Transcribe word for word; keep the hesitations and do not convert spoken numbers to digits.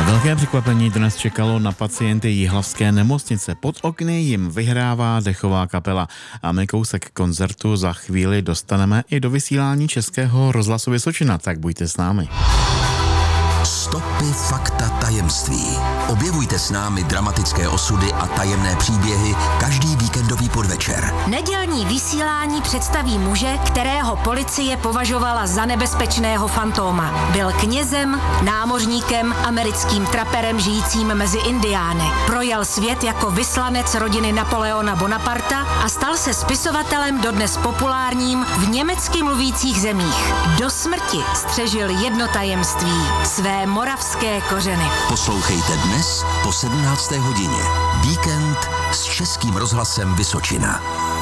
Velké překvapení dnes čekalo na pacienty jihlavské nemocnice. Pod okny jim vyhrává dechová kapela. A my kousek koncertu za chvíli dostaneme i do vysílání Českého rozhlasu Vysočina, tak buďte s námi. Stopy, fakta, tajemství. Objevujte s námi dramatické osudy a tajemné příběhy každý víkendový podvečer. Nedělní vysílání představí muže, kterého policie považovala za nebezpečného fantóma. Byl knězem, námořníkem, americkým traperem žijícím mezi Indiány. Projel svět jako vyslanec rodiny Napoleona Bonaparta a stal se spisovatelem dodnes populárním v německy mluvících zemích. Do smrti střežil jedno tajemství, své moravské kořeny. Poslouchejte dnes po sedmnácté hodině. Víkend s Českým rozhlasem Vysočina.